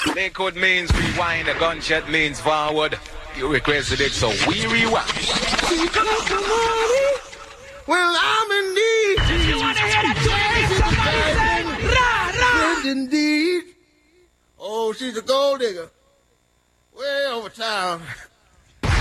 Lakewood means rewind, a gunshot means forward. You requested it, so we rewind. Well, I'm in need. If you want to hear that, somebody say, rah, rah. Friend indeed. Oh, she's a gold digger. Way over town.